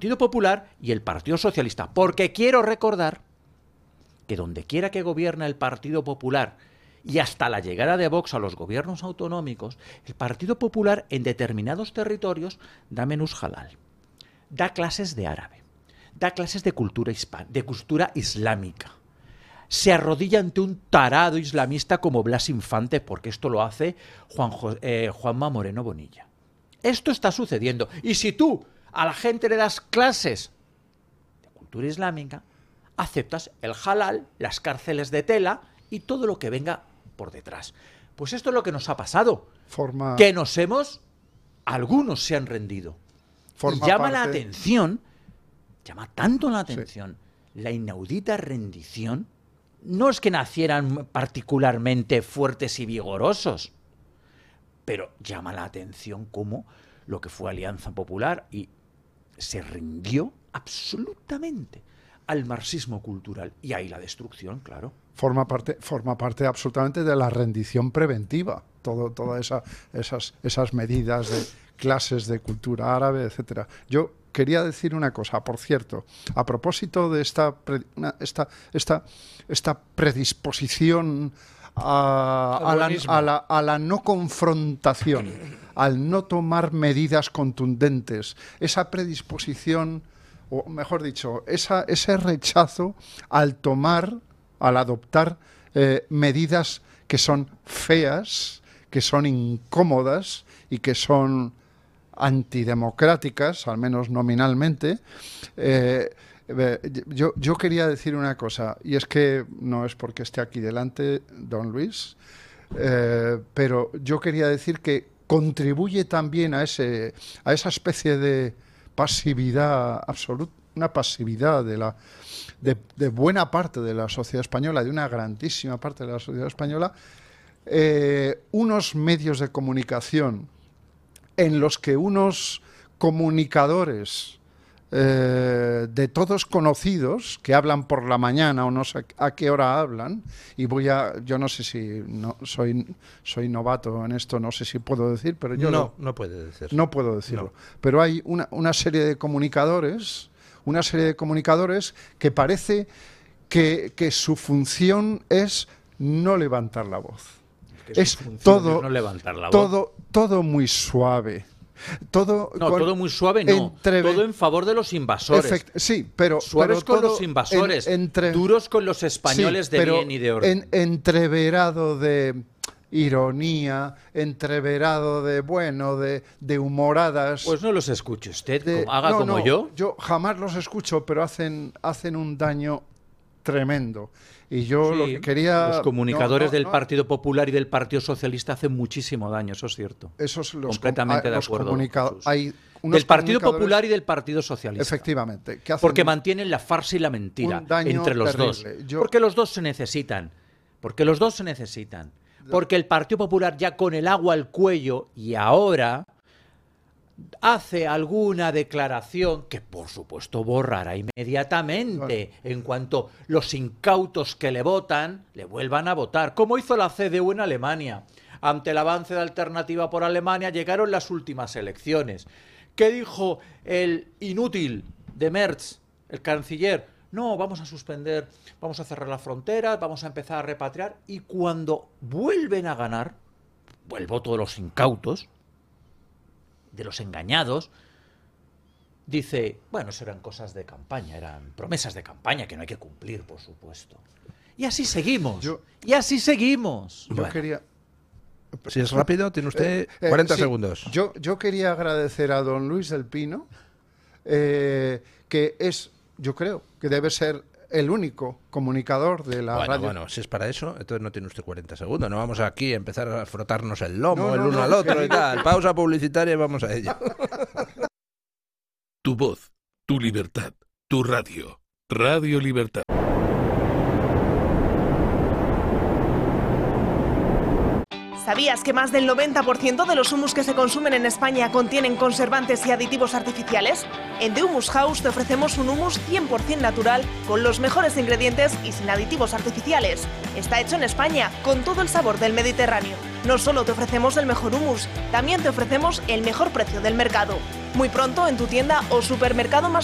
Partido Popular y el Partido Socialista. Porque quiero recordar que donde quiera que gobierna el Partido Popular y hasta la llegada de Vox a los gobiernos autonómicos, el Partido Popular en determinados territorios da menús halal, da clases de árabe, da clases de cultura islámica. Se arrodilla ante un tarado islamista como Blas Infante, porque esto lo hace Juanma Moreno Bonilla. Esto está sucediendo. Y si tú a la gente le das clases de cultura islámica, aceptas el halal, las cárceles de tela y todo lo que venga por detrás. Pues esto es lo que nos ha pasado. Que algunos se han rendido. Y llama la atención, llama tanto la atención, la inaudita rendición. No es que nacieran particularmente fuertes y vigorosos, pero llama la atención cómo lo que fue Alianza Popular y se rindió absolutamente al marxismo cultural. Y ahí la destrucción, claro. Forma parte absolutamente de la rendición preventiva. Todas esas medidas de clases de cultura árabe, etcétera. Yo quería decir una cosa, por cierto, a propósito de esta predisposición a la no confrontación, al no tomar medidas contundentes, esa predisposición, o mejor dicho, ese rechazo al adoptar medidas que son feas, que son incómodas y que son antidemocráticas, al menos nominalmente. Yo quería decir una cosa, y es que no es porque esté aquí delante don Luis, pero yo quería decir que contribuye también a esa especie de pasividad absoluta, una pasividad de buena parte de la sociedad española, de una grandísima parte de la sociedad española, unos medios de comunicación en los que unos comunicadores de todos conocidos, que hablan por la mañana o no sé a qué hora hablan, y yo no sé si soy novato en esto, no sé si puedo decir, pero yo no puede decir. No puedo decirlo. No. Pero hay una serie de comunicadores, que parece que su función es no levantar la voz. Es todo muy suave. Todo muy suave, no. Todo en favor de los invasores. Sí, pero suaves con los invasores, duros con los españoles de bien y de orden. Entreverado de ironía, entreverado de humoradas. Pues no los escuche usted, como yo. Yo jamás los escucho, pero hacen un daño tremendo. Y yo lo que quería... Los comunicadores del Partido Popular y del Partido Socialista hacen muchísimo daño, eso es cierto. Completamente de acuerdo. Del Partido Popular y del Partido Socialista. Efectivamente. Porque mantienen la farsa y la mentira entre los dos. Porque los dos se necesitan. Porque el Partido Popular ya con el agua al cuello y ahora hace alguna declaración que por supuesto borrará inmediatamente en cuanto los incautos que le votan le vuelvan a votar, como hizo la CDU en Alemania. Ante el avance de Alternativa por Alemania llegaron las últimas elecciones. ¿Qué dijo el inútil de Merz, el canciller? No, vamos a suspender, vamos a cerrar las fronteras, vamos a empezar a repatriar, y cuando vuelven a ganar, el voto de los incautos, de los engañados, dice, bueno, eso eran cosas de campaña, eran promesas de campaña que no hay que cumplir, por supuesto. Y así seguimos. Yo quería... Si es rápido, tiene usted 40 segundos. Yo quería agradecer a don Luis del Pino, que yo creo que debe ser el único comunicador de la radio. Bueno, si es para eso, entonces no tiene usted 40 segundos. No vamos aquí a empezar a frotarnos el lomo el uno al otro y tal. Pausa publicitaria y vamos a ello. Tu voz, tu libertad, tu radio. Radio Libertad. ¿Sabías que más del 90% de los humus que se consumen en España contienen conservantes y aditivos artificiales? En The Humus House te ofrecemos un humus 100% natural, con los mejores ingredientes y sin aditivos artificiales. Está hecho en España, con todo el sabor del Mediterráneo. No solo te ofrecemos el mejor humus, también te ofrecemos el mejor precio del mercado. Muy pronto en tu tienda o supermercado más